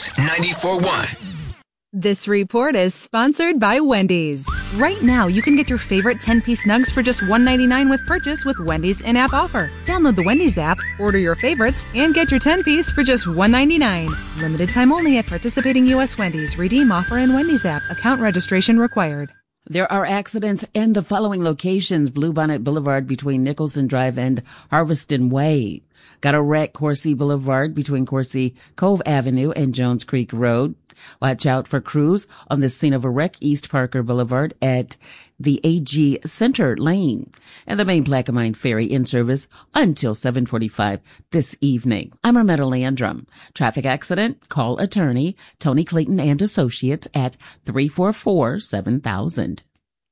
Kicks 94.1. This report is sponsored by Wendy's. Right now, you can get your favorite 10-piece nugs for just $1.99 with purchase with Wendy's in-app offer. Download the Wendy's app, order your favorites, and get your 10-piece for just $1.99. Limited time only at participating U.S. Wendy's. Redeem offer in Wendy's app. Account registration required. There are accidents in the following locations: Bluebonnet Boulevard between Nicholson Drive and Harveston Way. Got a wreck Coursey Boulevard between Coursey Cove Avenue and Jones Creek Road. Watch out for crews on the scene of a wreck East Parker Boulevard at the AG Center Lane. And the main Plaquemine Ferry in service until 7:45 this evening. I'm Armetta Landrum. Traffic accident? Call attorney Tony Clayton and Associates at 344-7000.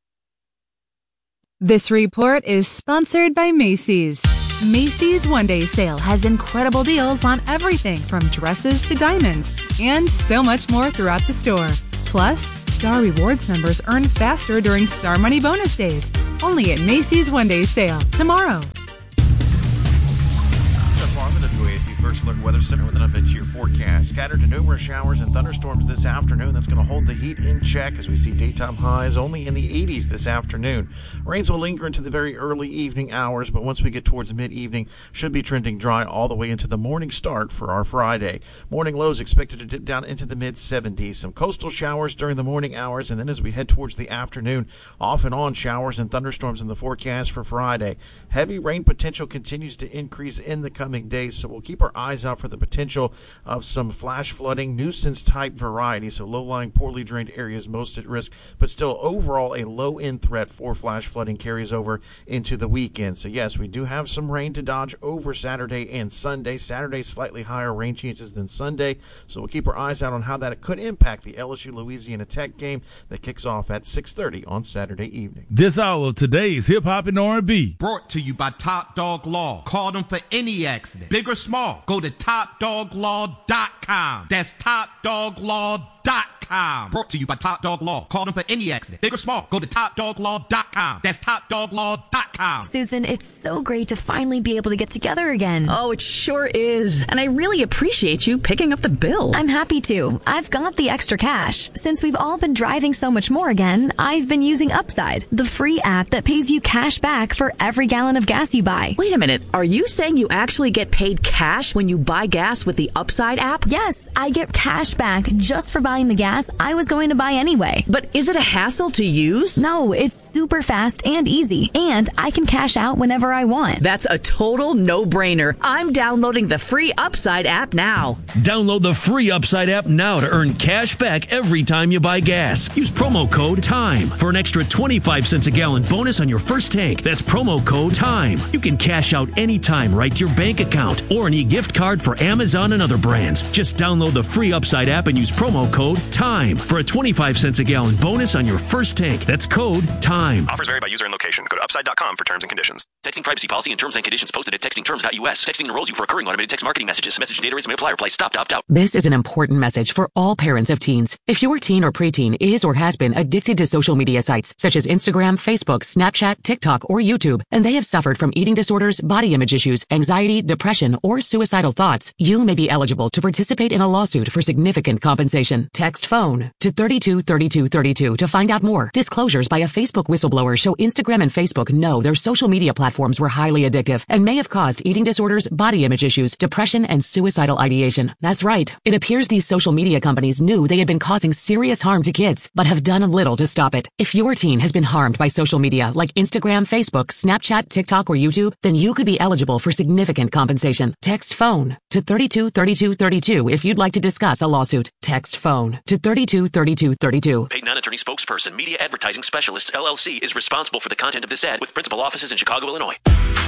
This report is sponsored by Macy's. Macy's one-day sale has incredible deals on everything from dresses to diamonds and so much more throughout the store. Plus, Star Rewards members earn faster during Star Money bonus days. Only at Macy's one-day sale tomorrow. First Alert Weather Center with an update to your forecast. Scattered to numerous showers and thunderstorms this afternoon. That's going to hold the heat in check as we see daytime highs only in the 80s this afternoon. Rains will linger into the very early evening hours, but once we get towards mid-evening, should be trending dry all the way into the morning start for our Friday. Morning lows expected to dip down into the mid-70s. Some coastal showers during the morning hours, and then as we head towards the afternoon, off and on showers and thunderstorms in the forecast for Friday. Heavy rain potential continues to increase in the coming days, so we'll keep our eyes out for the potential of some flash flooding, nuisance type variety, so low-lying, poorly drained areas most at risk, but still overall a low-end threat for flash flooding carries over into the weekend. So yes, we do have some rain to dodge over Saturday and Sunday. Saturday, slightly higher rain chances than Sunday, so we'll keep our eyes out on how that could impact the LSU Louisiana Tech game that kicks off at 6:30 on Saturday evening. This hour of today's Hip Hop and R&B. Brought to you by Top Dog Law. Call them for any accident, big or small. Go to TopDogLaw.com. That's TopDogLaw.com. Brought to you by Top Dog Law. Call them for any accident, big or small. Go to TopDogLaw.com. That's TopDogLaw.com. Susan, it's so great to finally be able to get together again. Oh, it sure is. And I really appreciate you picking up the bill. I'm happy to. I've got the extra cash. Since we've all been driving so much more again, I've been using Upside, the free app that pays you cash back for every gallon of gas you buy. Wait a minute. Are you saying you actually get paid cash when you buy gas with the Upside app? Yes, I get cash back just for buying the gas I was going to buy anyway. But is it a hassle to use? No, it's super fast and easy, and I can cash out whenever I want. That's a total no-brainer. I'm downloading the free Upside app now. Download the free Upside app now to earn cash back every time you buy gas. Use promo code TIME for an extra 25 cents a gallon bonus on your first tank. That's promo code TIME. You can cash out anytime right to your bank account or an e-gift card for Amazon and other brands. Just download the free Upside app and use promo code TIME for a 25 cents a gallon bonus on your first tank. That's code TIME. Offers vary by user and location. Go to upside.com for terms and conditions. Texting privacy policy and terms and conditions posted at textingterms.us. Texting enrolls you for recurring automated text marketing messages. Message data rates may apply. Reply stop to opt out. This is an important message for all parents of teens. If your teen or preteen is or has been addicted to social media sites such as Instagram, Facebook, Snapchat, TikTok, or YouTube, and they have suffered from eating disorders, body image issues, anxiety, depression, or suicidal thoughts, you may be eligible to participate in a lawsuit for significant compensation. Text phone to 323232 to find out more. Disclosures by a Facebook whistleblower show Instagram and Facebook know their social media platforms were highly addictive and may have caused eating disorders, body image issues, depression, and suicidal ideation. That's right. It appears these social media companies knew they had been causing serious harm to kids, but have done little to stop it. If your teen has been harmed by social media like Instagram, Facebook, Snapchat, TikTok, or YouTube, then you could be eligible for significant compensation. Text phone to 323232 if you'd like to discuss a lawsuit. Text phone to 323232. Paid non-attorney spokesperson, Media Advertising Specialists, LLC, is responsible for the content of this ad with principal offices in Chicago, Illinois.